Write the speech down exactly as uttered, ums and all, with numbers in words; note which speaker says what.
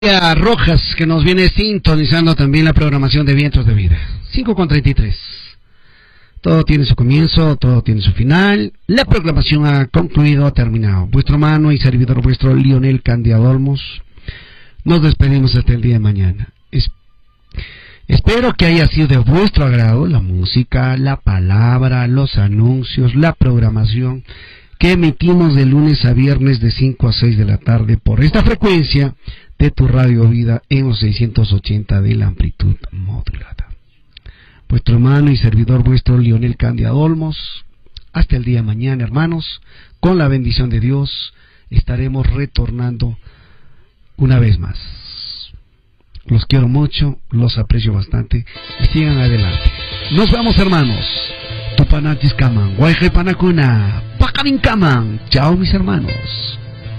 Speaker 1: Rojas, que nos viene sintonizando también la programación de Vientos de Vida. cinco con treinta y tres. Todo tiene su comienzo, todo tiene su final. La proclamación ha concluido, ha terminado. Vuestro hermano y servidor vuestro, Lionel Candia Olmos. Nos despedimos hasta el día de mañana. Es, espero que haya sido de vuestro agrado la música, la palabra, los anuncios, la programación que emitimos de lunes a viernes de cinco a seis de la tarde por esta frecuencia de tu Radio Vida en los seiscientos ochenta de la amplitud modulada. Vuestro hermano y servidor vuestro, Lionel Candia Olmos. Hasta el día de mañana, hermanos. Con la bendición de Dios estaremos retornando una vez más. Los quiero mucho, los aprecio bastante y sigan adelante. Nos vemos, hermanos. Tupanatis kaman, guayje panacuna, pakarin kaman. Chao, mis hermanos.